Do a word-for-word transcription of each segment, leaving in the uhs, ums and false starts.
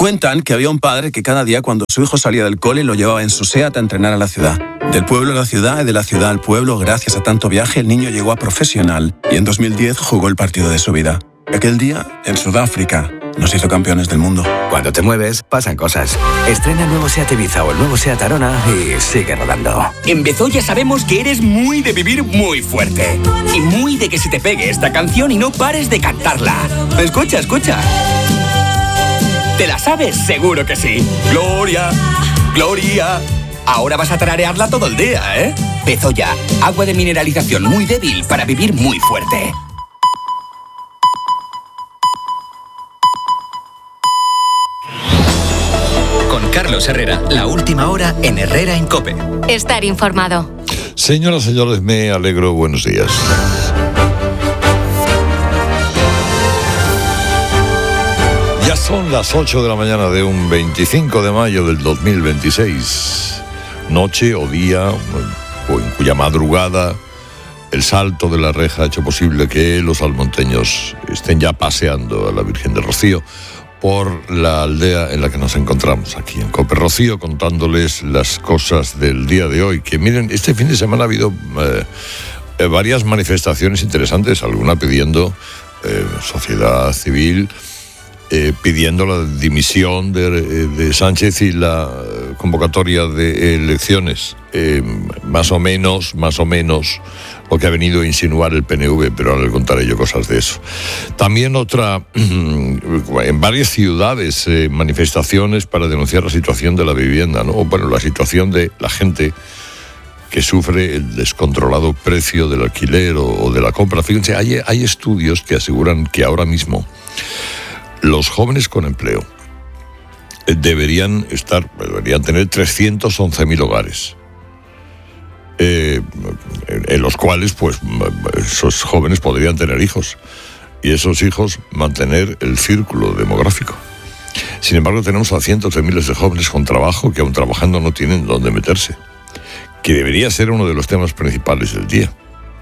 Cuentan que había un padre que cada día cuando su hijo salía del cole lo llevaba en su SEAT a entrenar a la ciudad. Del pueblo a la ciudad y de la ciudad al pueblo, gracias a tanto viaje, el niño llegó a profesional y en dos mil diez jugó el partido de su vida. Aquel día, en Sudáfrica, nos hizo campeones del mundo. Cuando te mueves, pasan cosas. Estrena el nuevo SEAT Ibiza o el nuevo SEAT Arona y sigue rodando. En Bezoya sabemos que eres muy de vivir muy fuerte. Y muy de que se te pegue esta canción y no pares de cantarla. Escucha, escucha. ¿Te la sabes? Seguro que sí. Gloria, Gloria. Ahora vas a tararearla todo el día, ¿eh? Bezoya, agua de mineralización muy débil para vivir muy fuerte. Con Carlos Herrera, la última hora en Herrera en COPE. Estar informado. Señoras y señores, me alegro. Buenos días. Ya son las ocho de la mañana de un veinticinco de mayo del dos mil veintiséis. Noche o día, o en cuya madrugada el salto de la reja ha hecho posible que los almonteños estén ya paseando a la Virgen del Rocío por la aldea en la que nos encontramos, aquí en COPE Rocío, contándoles las cosas del día de hoy. Que miren, este fin de semana ha habido eh, varias manifestaciones interesantes, alguna pidiendo eh, sociedad civil, eh, pidiendo la dimisión de, de Sánchez y la convocatoria de elecciones, eh, más o menos, más o menos lo que ha venido a insinuar el P N V, pero ahora le contaré yo cosas de eso. También otra, en varias ciudades, eh, manifestaciones para denunciar la situación de la vivienda, ¿no? Bueno, la situación de la gente que sufre el descontrolado precio del alquiler o, o de la compra. Fíjense, hay, hay estudios que aseguran que ahora mismo los jóvenes con empleo deberían estar, deberían tener trescientos once mil hogares. Eh, en los cuales pues esos jóvenes podrían tener hijos y esos hijos mantener el círculo demográfico. Sin embargo, tenemos a cientos de miles de jóvenes con trabajo que aún trabajando no tienen dónde meterse, que debería ser uno de los temas principales del día.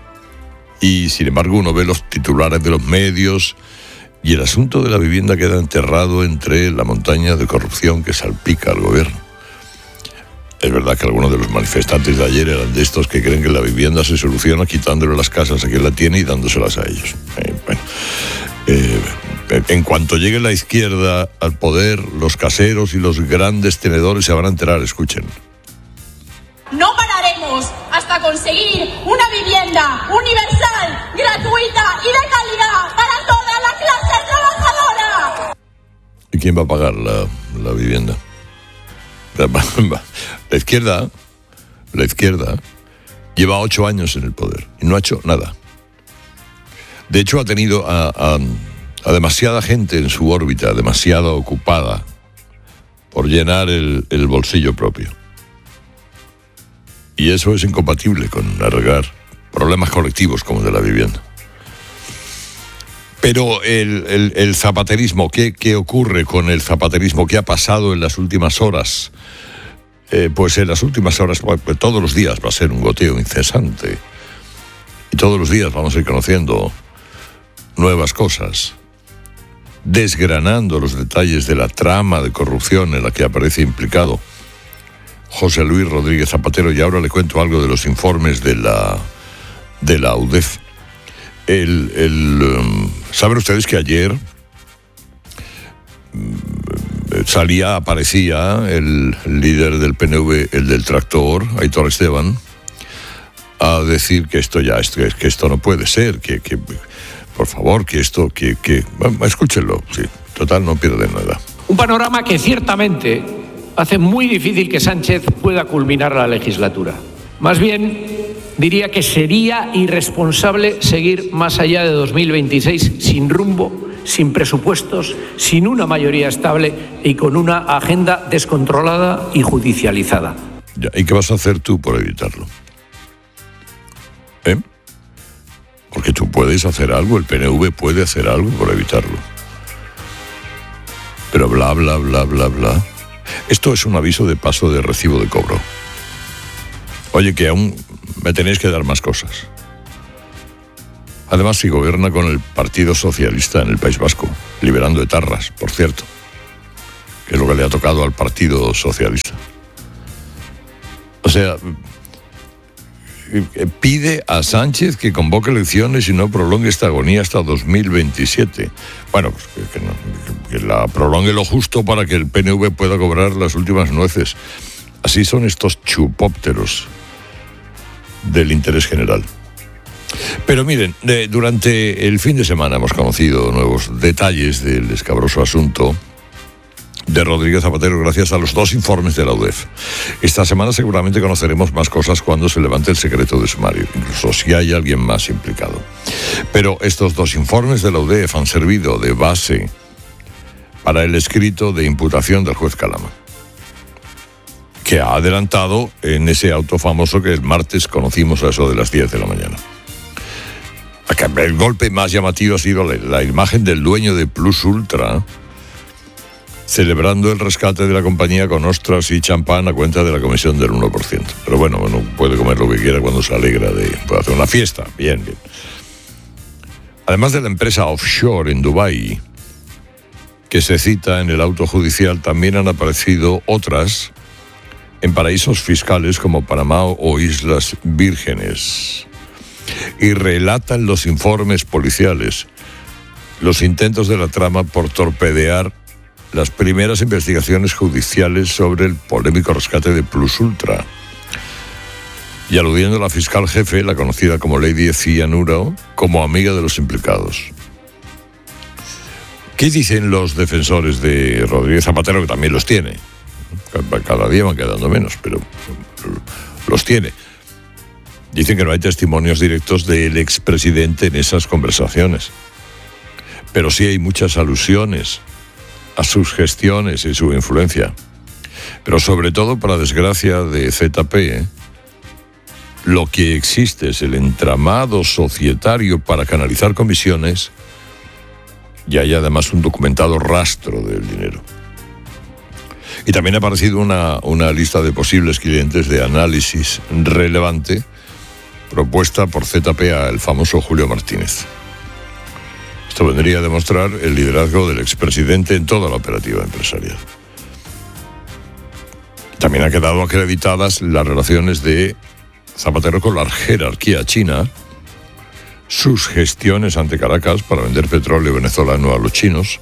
Y sin embargo uno ve los titulares de los medios y el asunto de la vivienda queda enterrado entre la montaña de corrupción que salpica al gobierno. Es verdad que algunos de los manifestantes de ayer eran de estos que creen que la vivienda se soluciona quitándole las casas a quien la tiene y dándoselas a ellos. Eh, bueno, eh, en cuanto llegue la izquierda al poder, los caseros y los grandes tenedores se van a enterar, escuchen. No pararemos hasta conseguir una vivienda universal, gratuita y de calidad para toda la clase trabajadora. ¿Y quién va a pagar la, la vivienda? La izquierda, la izquierda lleva ocho años en el poder y no ha hecho nada. De hecho, ha tenido a, a, a demasiada gente en su órbita, demasiado ocupada por llenar el, el bolsillo propio. Y eso es incompatible con arreglar problemas colectivos como el de la vivienda. Pero el, el, el zapaterismo, ¿qué, ¿qué ocurre con el zapaterismo? ¿Qué ha pasado en las últimas horas? Eh, pues en las últimas horas, pues, todos los días va a ser un goteo incesante. Y todos los días vamos a ir conociendo nuevas cosas, desgranando los detalles de la trama de corrupción en la que aparece implicado José Luis Rodríguez Zapatero. Y ahora le cuento algo de los informes de la, de la U D E F. El, el, um, ¿Saben ustedes que ayer um, salía, aparecía el líder del P N V, el del tractor, Aitor Esteban, a decir que esto ya, esto, que esto no puede ser, que, que por favor, que esto, que, que bueno, escúchenlo, sí, total, no pierden nada. Un panorama que ciertamente hace muy difícil que Sánchez pueda culminar la legislatura. Más bien, diría que sería irresponsable seguir más allá de dos mil veintiséis sin rumbo, sin presupuestos, sin una mayoría estable y con una agenda descontrolada y judicializada. Ya, ¿y qué vas a hacer tú por evitarlo? ¿Eh? Porque tú puedes hacer algo, el P N V puede hacer algo por evitarlo. Pero bla, bla, bla, bla, bla. Esto es un aviso de paso de recibo de cobro. Oye, que aún me tenéis que dar más cosas. Además, si gobierna con el Partido Socialista en el País Vasco, liberando etarras, por cierto, que es lo que le ha tocado al Partido Socialista. O sea, pide a Sánchez que convoque elecciones y no prolongue esta agonía hasta dos mil veintisiete. Bueno, pues que, que, no, que la prolongue lo justo para que el P N V pueda cobrar las últimas nueces. Así son estos chupópteros del interés general. Pero miren, eh, durante el fin de semana hemos conocido nuevos detalles del escabroso asunto de Rodríguez Zapatero gracias a los dos informes de la U D E F. Esta semana seguramente conoceremos más cosas cuando se levante el secreto de sumario, incluso si hay alguien más implicado. Pero estos dos informes de la U D E F han servido de base para el escrito de imputación del juez Calama, que ha adelantado en ese auto famoso que el martes conocimos a eso de las diez de la mañana. El golpe más llamativo ha sido la, la imagen del dueño de Plus Ultra celebrando el rescate de la compañía con ostras y champán a cuenta de la comisión del uno por ciento. Pero bueno, uno puede comer lo que quiera cuando se alegra de... puede hacer una fiesta, bien, bien. Además de la empresa offshore en Dubái, que se cita en el auto judicial, también han aparecido otras en paraísos fiscales como Panamá o Islas Vírgenes. Y relatan los informes policiales los intentos de la trama por torpedear las primeras investigaciones judiciales sobre el polémico rescate de Plus Ultra. Y aludiendo a la fiscal jefe, la conocida como Lady Cianuro, como amiga de los implicados. ¿Qué dicen los defensores de Rodríguez Zapatero, que también los tiene? Cada día van quedando menos, pero los tiene. Dicen que no hay testimonios directos del expresidente en esas conversaciones, pero sí hay muchas alusiones a sus gestiones y su influencia. Pero sobre todo, para desgracia de Z P, lo que existe es el entramado societario para canalizar comisiones y hay además un documentado rastro del dinero. Y también ha aparecido una, una lista de posibles clientes de análisis relevante propuesta por Z P al famoso Julio Martínez. Esto vendría a demostrar el liderazgo del expresidente en toda la operativa empresarial. También han quedado acreditadas las relaciones de Zapatero con la jerarquía china, sus gestiones ante Caracas para vender petróleo venezolano a los chinos,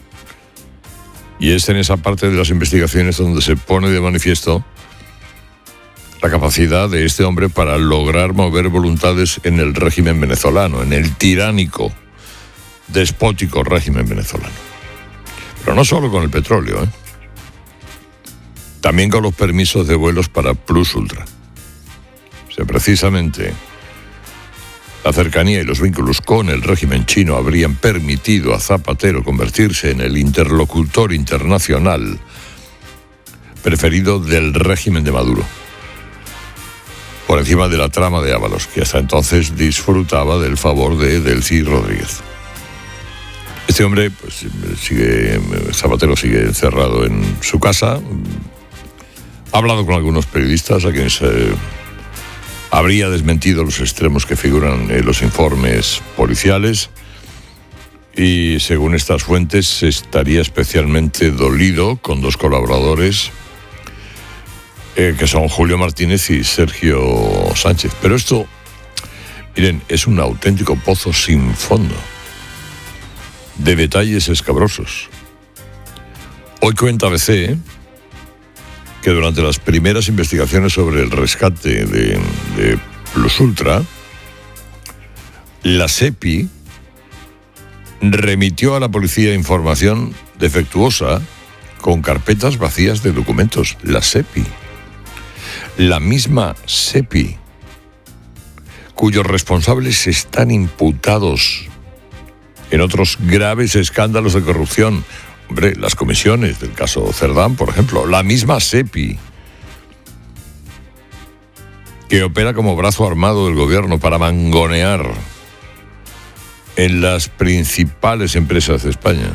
y es en esa parte de las investigaciones donde se pone de manifiesto la capacidad de este hombre para lograr mover voluntades en el régimen venezolano, en el tiránico, despótico régimen venezolano. Pero no solo con el petróleo, ¿eh? También con los permisos de vuelos para Plus Ultra. O sea, precisamente la cercanía y los vínculos con el régimen chino habrían permitido a Zapatero convertirse en el interlocutor internacional preferido del régimen de Maduro, por encima de la trama de Ábalos, que hasta entonces disfrutaba del favor de Delcy Rodríguez. Este hombre, pues, sigue, Zapatero sigue encerrado en su casa. Ha hablado con algunos periodistas a quienes eh, habría desmentido los extremos que figuran en los informes policiales y, según estas fuentes, estaría especialmente dolido con dos colaboradores eh, que son Julio Martínez y Sergio Sánchez. Pero esto, miren, es un auténtico pozo sin fondo de detalles escabrosos. Hoy cuenta A B C que durante las primeras investigaciones sobre el rescate de, de Plus Ultra, la SEPI remitió a la policía información defectuosa con carpetas vacías de documentos. La SEPI, la misma SEPI, cuyos responsables están imputados en otros graves escándalos de corrupción. Hombre, las comisiones del caso Cerdán, por ejemplo, la misma SEPI, que opera como brazo armado del gobierno para mangonear en las principales empresas de España.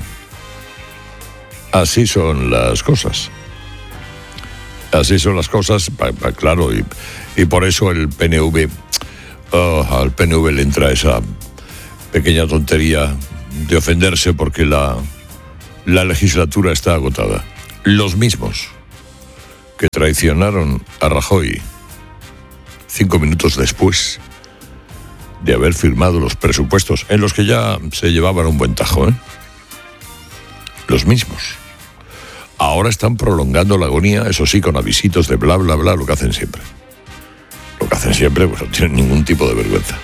Así son las cosas. Así son las cosas, claro, y, y por eso el P N V, oh, al P N V le entra esa pequeña tontería de ofenderse porque la, la legislatura está agotada. los mismos que traicionaron a Rajoy cinco minutos después de haber firmado los presupuestos, en los que ya se llevaban un buen tajo, ¿eh? Los mismos. Ahora están prolongando la agonía, eso sí, con avisitos de bla, bla, bla, lo que hacen siempre. Lo que hacen siempre, pues no tienen ningún tipo de vergüenza.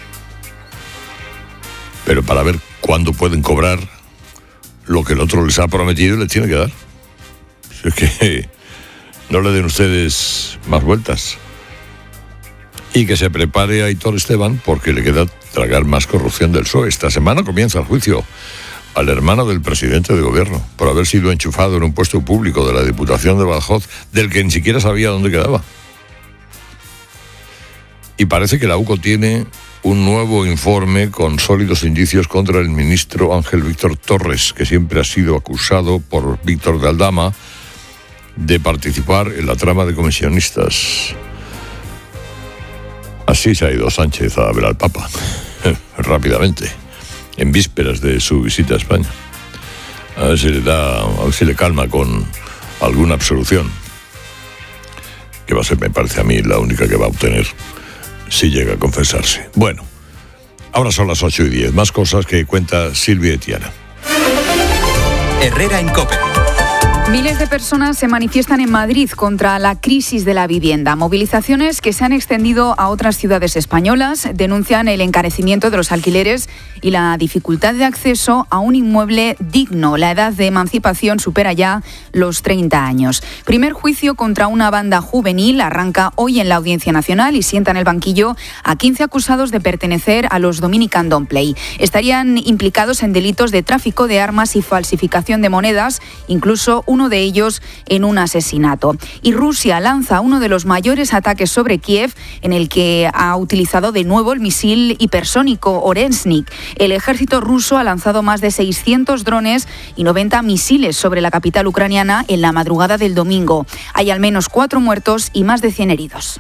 Pero para ver cuándo pueden cobrar lo que el otro les ha prometido y les tiene que dar. Es que no le den ustedes más vueltas. Y que se prepare a Aitor Esteban, porque le queda tragar más corrupción del P S O E. Esta semana comienza el juicio al hermano del presidente de gobierno por haber sido enchufado en un puesto público de la Diputación de Badajoz, del que ni siquiera sabía dónde quedaba. Y parece que la U C O tiene un nuevo informe con sólidos indicios contra el ministro Ángel Víctor Torres, que siempre ha sido acusado por Víctor de Aldama de participar en la trama de comisionistas. Así se ha ido Sánchez a ver al Papa, rápidamente, en vísperas de su visita a España. A ver si le da, a ver si le calma con alguna absolución, que va a ser, me parece a mí, la única que va a obtener si llega a confesarse. Bueno, ahora son las ocho y diez, más cosas que cuenta Silvia Etiana. Herrera en COPE. Miles de personas se manifiestan en Madrid contra la crisis de la vivienda. Movilizaciones que se han extendido a otras ciudades españolas denuncian el encarecimiento de los alquileres y la dificultad de acceso a un inmueble digno. La edad de emancipación supera ya los treinta años. Primer juicio contra una banda juvenil arranca hoy en la Audiencia Nacional y sienta en el banquillo a quince acusados de pertenecer a los Dominican Don't Play. Estarían implicados en delitos de tráfico de armas y falsificación de monedas, incluso un uno de ellos en un asesinato. Y Rusia lanza uno de los mayores ataques sobre Kiev, en el que ha utilizado de nuevo el misil hipersónico Oreshnik. El ejército ruso ha lanzado más de seiscientos drones y noventa misiles sobre la capital ucraniana en la madrugada del domingo. Hay al menos cuatro muertos y más de cien heridos.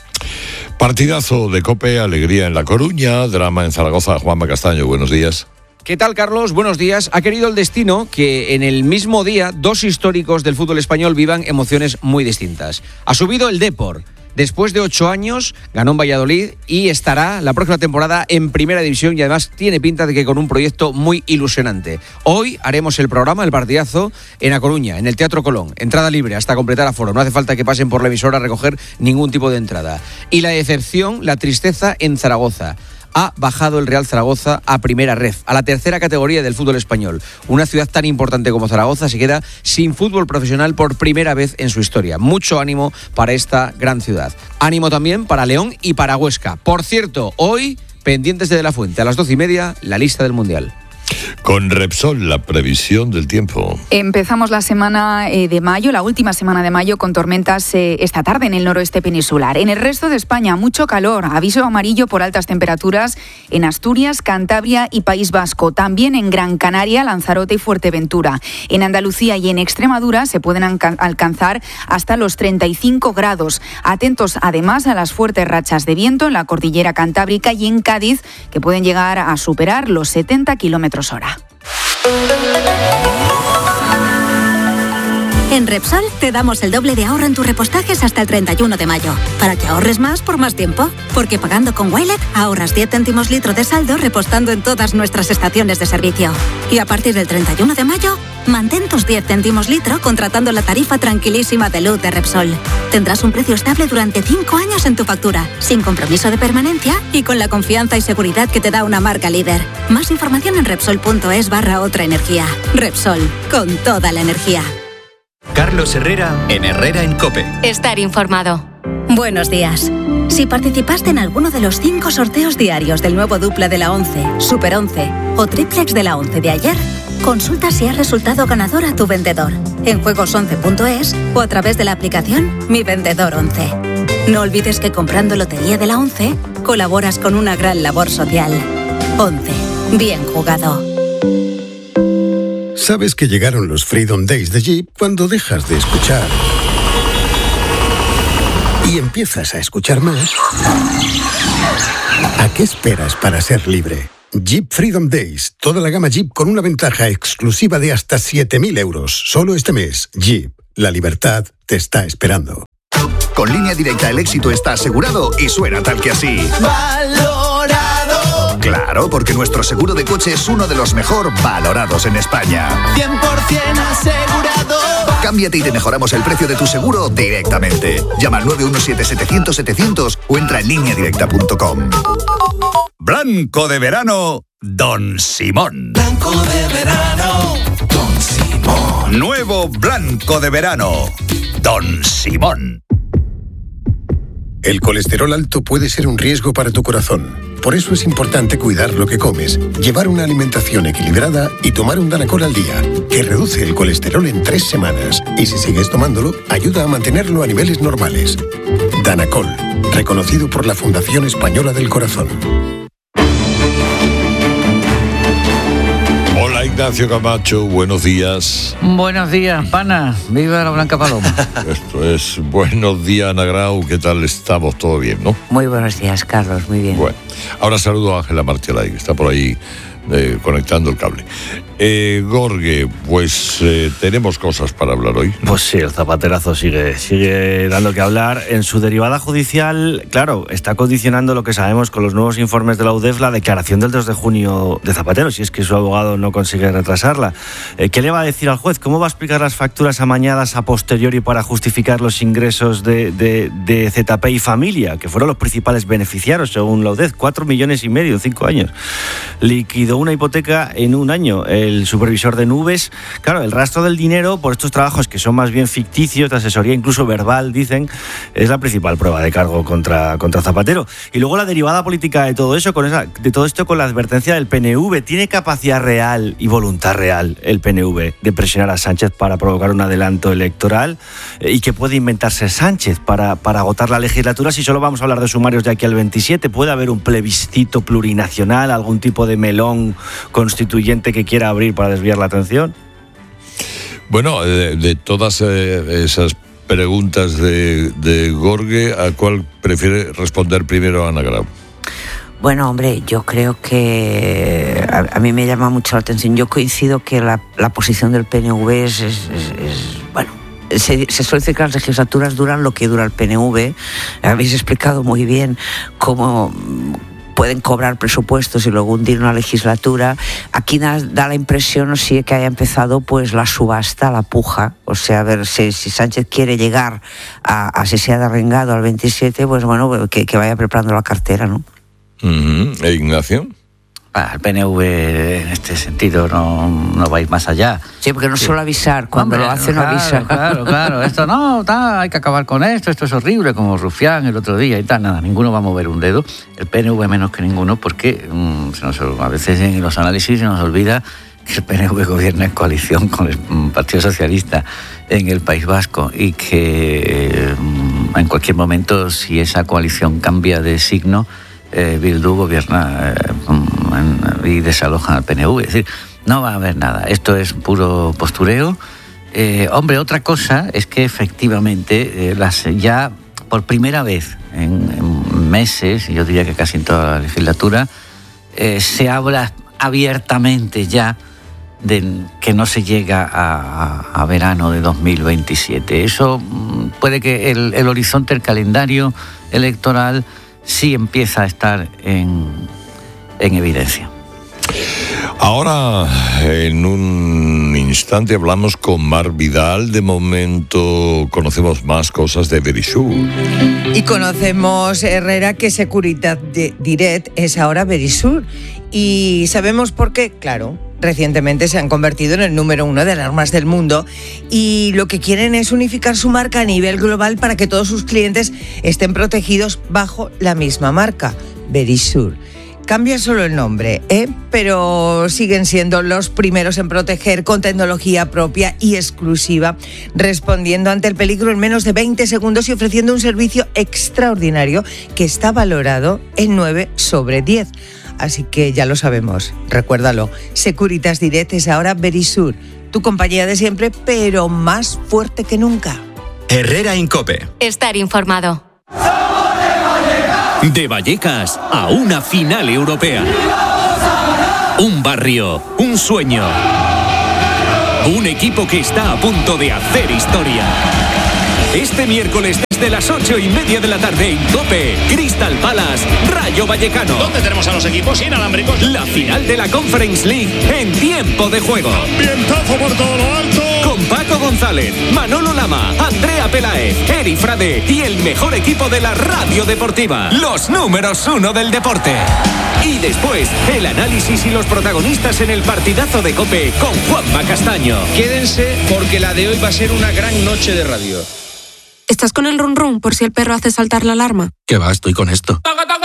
Partidazo de COPE, alegría en La Coruña, drama en Zaragoza. Juanma Castaño, buenos días. ¿Qué tal, Carlos? Buenos días. Ha querido el destino que en el mismo día dos históricos del fútbol español vivan emociones muy distintas. Ha subido el Depor. Después de ocho años ganó en Valladolid y estará la próxima temporada en Primera División y además tiene pinta de que con un proyecto muy ilusionante. Hoy haremos el programa, el partidazo, en A Coruña, en el Teatro Colón. Entrada libre hasta completar aforo. No hace falta que pasen por la emisora a recoger ningún tipo de entrada. Y la decepción, la tristeza en Zaragoza. Ha bajado el Real Zaragoza a Primera Ref, a la tercera categoría del fútbol español. Una ciudad tan importante como Zaragoza se queda sin fútbol profesional por primera vez en su historia. Mucho ánimo para esta gran ciudad. Ánimo también para León y para Huesca. Por cierto, hoy, pendientes de De la Fuente, a las doce y media, la lista del Mundial. Con Repsol, la previsión del tiempo. Empezamos la semana eh, de mayo, la última semana de mayo, con tormentas eh, esta tarde en el noroeste peninsular. En el resto de España, mucho calor. Aviso amarillo por altas temperaturas en Asturias, Cantabria y País Vasco. También en Gran Canaria, Lanzarote y Fuerteventura. En Andalucía y en Extremadura se pueden alca- alcanzar hasta los treinta y cinco grados. Atentos además a las fuertes rachas de viento en la cordillera cantábrica y en Cádiz, que pueden llegar a superar los setenta kilómetros hora. En Repsol te damos el doble de ahorro en tus repostajes hasta el treinta y uno de mayo, para que ahorres más por más tiempo. Porque pagando con Wilet ahorras diez céntimos litro de saldo repostando en todas nuestras estaciones de servicio. Y a partir del treinta y uno de mayo, mantén tus diez céntimos litro contratando la tarifa tranquilísima de luz de Repsol. Tendrás un precio estable durante cinco años en tu factura, sin compromiso de permanencia y con la confianza y seguridad que te da una marca líder. Más información en Repsol.es barra otra energía. Repsol, con toda la energía. Carlos Herrera en Herrera en COPE. Estar informado. Buenos días. Si participaste en alguno de los cinco sorteos diarios del nuevo dupla de la once, Super once o triplex de la once de ayer, consulta si has resultado ganador a tu vendedor en juegos once punto es o a través de la aplicación Mi Vendedor once. No olvides que comprando Lotería de la once colaboras con una gran labor social. once. Bien jugado. Sabes que llegaron los Freedom Days de Jeep cuando dejas de escuchar y empiezas a escuchar más. ¿A qué esperas para ser libre? Jeep Freedom Days. Toda la gama Jeep con una ventaja exclusiva de hasta siete mil euros. Solo este mes. Jeep. La libertad te está esperando. Con Línea Directa el éxito está asegurado y suena tal que así. Valorado. Claro, porque nuestro seguro de coche es uno de los mejor valorados en España. cien por ciento asegurado. Cámbiate y te mejoramos el precio de tu seguro directamente. Llama al nueve uno siete setecientos setecientos o entra en línea directa punto com. Blanco de verano, Don Simón. Blanco de verano, Don Simón. Nuevo Blanco de verano, Don Simón. El colesterol alto puede ser un riesgo para tu corazón. Por eso es importante cuidar lo que comes, llevar una alimentación equilibrada y tomar un Danacol al día, que reduce el colesterol en tres semanas. Y si sigues tomándolo, ayuda a mantenerlo a niveles normales. Danacol, reconocido por la Fundación Española del Corazón. Hola Ignacio Camacho, buenos días. Buenos días, pana. Viva la Blanca Paloma. Esto es Buenos días, Ana Grau. ¿Qué tal estamos? ¿Todo bien, no? Muy buenos días, Carlos. Muy bien. Bueno, ahora saludo a Ángela Martialay, que está por ahí eh, conectando el cable. Eh, Gorge, pues eh, tenemos cosas para hablar hoy. Pues sí, el zapaterazo sigue, sigue dando que hablar. En su derivada judicial, claro, está condicionando lo que sabemos con los nuevos informes de la U D E F, la declaración del dos de junio de Zapatero, si es que su abogado no consigue retrasarla. Eh, ¿Qué le va a decir al juez? ¿Cómo va a explicar las facturas amañadas a posteriori para justificar los ingresos de, de, de Z P y Familia, que fueron los principales beneficiarios, según la U D E F? Cuatro millones y medio en cinco años. Liquidó una hipoteca en un año. El supervisor de nubes, claro, el rastro del dinero por estos trabajos que son más bien ficticios, de asesoría incluso verbal, dicen, es la principal prueba de cargo contra, contra Zapatero. Y luego la derivada política de todo eso, con esa, de todo esto con la advertencia del P N V. ¿Tiene capacidad real y voluntad real el P N V de presionar a Sánchez para provocar un adelanto electoral? ¿Y qué puede inventarse Sánchez para, para agotar la legislatura si solo vamos a hablar de sumarios de aquí al veintisiete? ¿Puede haber un plebiscito plurinacional, algún tipo de melón constituyente que quiera abrir para desviar la atención? Bueno, de, de todas eh, esas preguntas de, de Gorge, ¿a cuál prefiere responder primero Ana Grau? Bueno, hombre, yo creo que a, a mí me llama mucho la atención. Yo coincido que la, la posición del P N V es, es, es, es bueno, se, se suele decir que las legislaturas duran lo que dura el P N V. Habéis explicado muy bien cómo pueden cobrar presupuestos y luego hundir una legislatura. Aquí da, da la impresión, o sí, que haya empezado pues la subasta, la puja. O sea, a ver si, si Sánchez quiere llegar a, a si se ha derrengado al veintisiete, pues bueno, que, que vaya preparando la cartera, ¿no? Uh-huh. ¿E Ignacio? Ah, el P N V en este sentido no, no va a ir más allá. Sí, porque no sí. suele avisar, cuando Hombre, lo hace no claro, avisa. Claro, claro, esto no, ta, hay que acabar con esto, esto es horrible, como Rufián el otro día y tal, nada, ninguno va a mover un dedo, el P N V menos que ninguno, porque mmm, se nos, a veces en los análisis se nos olvida que el P N V gobierna en coalición con el Partido Socialista en el País Vasco y que mmm, en cualquier momento, si esa coalición cambia de signo, Eh, Bildu gobierna eh, y desaloja al P N V. Es decir, no va a haber nada. Esto es puro postureo. Eh, hombre, otra cosa es que efectivamente eh, las, ya por primera vez en, en meses, yo diría que casi en toda la legislatura, eh, se habla abiertamente ya de que no se llega a, a, a verano de dos mil veintisiete. Eso puede que el, el horizonte, el calendario electoral sí empieza a estar en, en evidencia. Ahora, en un instante, hablamos con Mar Vidal. De momento, conocemos más cosas de Verisur. Y conocemos, Herrera, que Securitas Direct es ahora Verisur. Y sabemos por qué, claro. Recientemente se han convertido en el número uno de alarmas del mundo y lo que quieren es unificar su marca a nivel global para que todos sus clientes estén protegidos bajo la misma marca, Verisur. Cambia solo el nombre, ¿eh? Pero siguen siendo los primeros en proteger con tecnología propia y exclusiva, respondiendo ante el peligro en menos de veinte segundos y ofreciendo un servicio extraordinario que está valorado en nueve sobre diez. Así que ya lo sabemos, recuérdalo, Securitas Direct es ahora Verisur, tu compañía de siempre, pero más fuerte que nunca. Herrera en COPE. Estar informado. De Vallecas a una final europea. Un barrio, un sueño. Un equipo que está a punto de hacer historia. Este miércoles desde las ocho y media de la tarde en COPE, Crystal Palace, Rayo Vallecano. ¿Dónde tenemos a los equipos inalámbricos? La final de la Conference League en tiempo de juego. Ambientazo por todo lo alto. Con Paco González, Manolo Lama, Andrea Peláez, Eri Frade y el mejor equipo de la radio deportiva. Los números uno del deporte. Y después, el análisis y los protagonistas en el partidazo de COPE con Juanma Castaño. Quédense porque la de hoy va a ser una gran noche de radio. ¿Estás con el run run por si el perro hace saltar la alarma? ¿Qué va? Estoy con esto.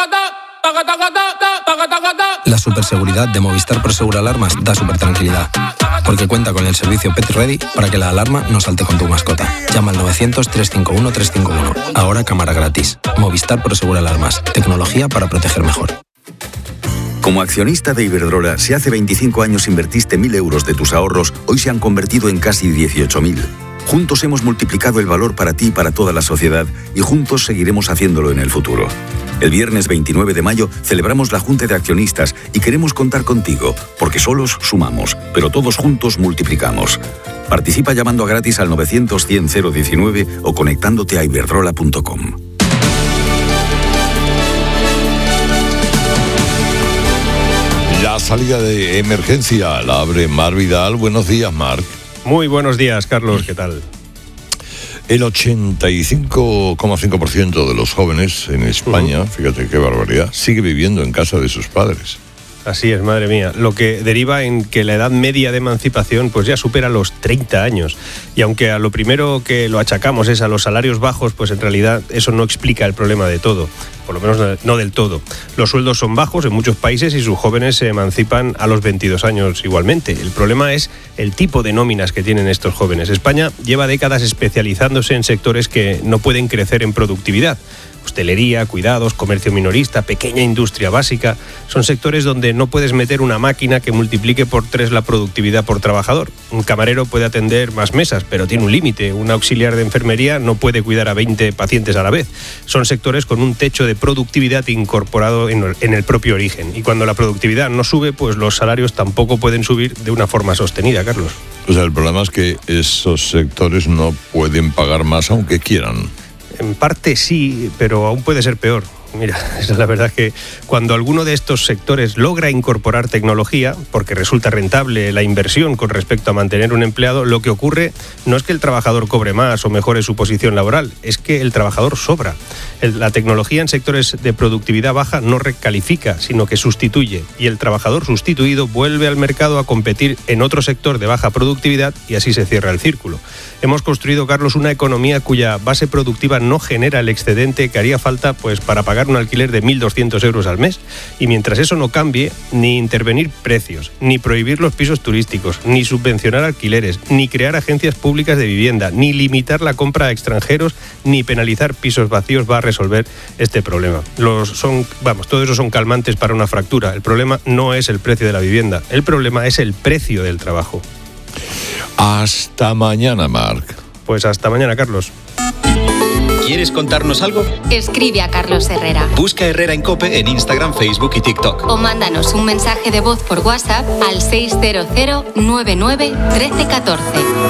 La superseguridad de Movistar Prosegur Alarmas da super tranquilidad, porque cuenta con el servicio Pet Ready para que la alarma no salte con tu mascota. Llama al novecientos, trescientos cincuenta y uno, trescientos cincuenta y uno. Ahora cámara gratis. Movistar Prosegur Alarmas. Tecnología para proteger mejor. Como accionista de Iberdrola, si hace veinticinco años invertiste mil euros de tus ahorros, hoy se han convertido en casi dieciocho mil. Juntos hemos multiplicado el valor para ti y para toda la sociedad y juntos seguiremos haciéndolo en el futuro. El viernes veintinueve de mayo celebramos la Junta de Accionistas y queremos contar contigo, porque solos sumamos, pero todos juntos multiplicamos. Participa llamando a gratis al novecientos, cien, cero diecinueve o conectándote a iberdrola punto com. La salida de emergencia la abre Marc Vidal. Buenos días, Marc. Muy buenos días, Carlos, ¿qué tal? El ochenta y cinco coma cinco por ciento de los jóvenes en España, uh-huh. fíjate qué barbaridad, sigue viviendo en casa de sus padres. Así es, madre mía, lo que deriva en que la edad media de emancipación pues ya supera los treinta años. Y aunque a lo primero que lo achacamos es a los salarios bajos, pues en realidad eso no explica el problema de todo, por lo menos no del todo. Los sueldos son bajos en muchos países y sus jóvenes se emancipan a los veintidós años igualmente. El problema es el tipo de nóminas que tienen estos jóvenes. España lleva décadas especializándose en sectores que no pueden crecer en productividad. Hostelería, cuidados, comercio minorista, pequeña industria básica, son sectores donde no puedes meter una máquina que multiplique por tres la productividad por trabajador. Un camarero puede atender más mesas, pero tiene un límite. Un auxiliar de enfermería no puede cuidar a veinte pacientes a la vez. Son sectores con un techo de productividad incorporado en el propio origen. Y cuando la productividad no sube, pues los salarios tampoco pueden subir de una forma sostenida, Carlos. O sea, el problema es que esos sectores no pueden pagar más aunque quieran. En parte sí, pero aún puede ser peor. Mira, la verdad es que cuando alguno de estos sectores logra incorporar tecnología, porque resulta rentable la inversión con respecto a mantener un empleado, lo que ocurre no es que el trabajador cobre más o mejore su posición laboral, es que el trabajador sobra. El, la tecnología en sectores de productividad baja no recalifica, sino que sustituye, y el trabajador sustituido vuelve al mercado a competir en otro sector de baja productividad y así se cierra el círculo. Hemos construido, Carlos, una economía cuya base productiva no genera el excedente que haría falta pues para pagar un alquiler de mil doscientos euros al mes. Y mientras eso no cambie, ni intervenir precios, ni prohibir los pisos turísticos, ni subvencionar alquileres, ni crear agencias públicas de vivienda, ni limitar la compra a extranjeros, ni penalizar pisos vacíos va a resolver este problema. Los son, vamos, todo eso son calmantes para una fractura. El problema no es el precio de la vivienda, el problema es el precio del trabajo. Hasta mañana, Marc. Pues hasta mañana, Carlos. ¿Quieres contarnos algo? Escribe a Carlos Herrera. Busca Herrera en COPE en Instagram, Facebook y TikTok. O mándanos un mensaje de voz por WhatsApp al seis cero cero, nueve nueve, uno tres uno cuatro.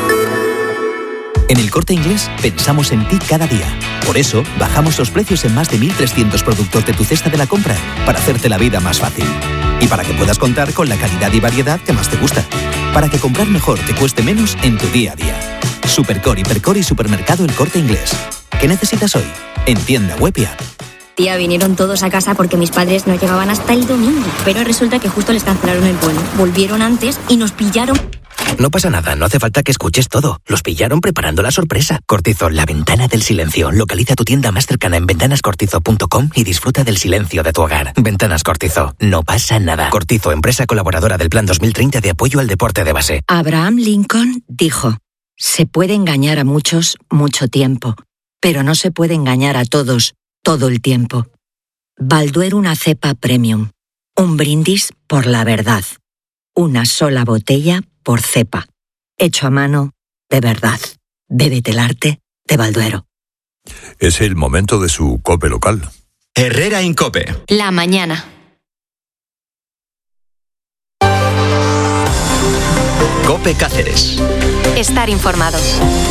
En El Corte Inglés pensamos en ti cada día. Por eso, bajamos los precios en más de mil trescientos productos de tu cesta de la compra para hacerte la vida más fácil. Y para que puedas contar con la calidad y variedad que más te gusta. Para que comprar mejor te cueste menos en tu día a día. Supercore, Hipercore y Supermercado El Corte Inglés. ¿Qué necesitas hoy? En tienda web y app. Tía, vinieron todos a casa porque mis padres no llegaban hasta el domingo. Pero resulta que justo les cancelaron el vuelo. Volvieron antes y nos pillaron. No pasa nada, no hace falta que escuches todo. Los pillaron preparando la sorpresa. Cortizo, la ventana del silencio. Localiza tu tienda más cercana en ventanas cortizo punto com y disfruta del silencio de tu hogar. Ventanas Cortizo, no pasa nada. Cortizo, empresa colaboradora del Plan dos mil treinta de apoyo al deporte de base. Abraham Lincoln dijo: se puede engañar a muchos mucho tiempo, pero no se puede engañar a todos todo el tiempo. Balduero, una cepa premium. Un brindis por la verdad. Una sola botella por cepa. Hecho a mano de verdad. Bébete el arte de Balduero. Es el momento de su COPE local. Herrera en COPE. La mañana. COPE Cáceres. Estar informado.